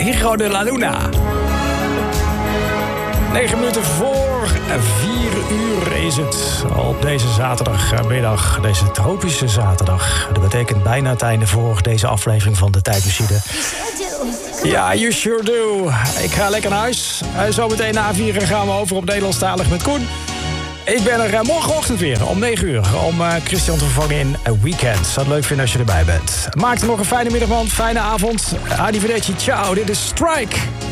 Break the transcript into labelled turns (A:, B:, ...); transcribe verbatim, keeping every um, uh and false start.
A: Hijo de la Luna. Negen minuten voor vier uur is het op deze zaterdagmiddag, deze tropische zaterdag. Dat betekent bijna het einde voor deze aflevering van de Tijdmachine. Ja, you sure do. Ik ga lekker naar huis. Uh, zometeen na vieren gaan we over op Nederlandstalig met Koen. Ik ben er uh, morgenochtend weer om negen uur om uh, Christian te vervangen in A Weekend. Zou het leuk vinden als je erbij bent. Maak er nog een fijne middag van, fijne avond. Arrivederci, ciao. Dit is Strike.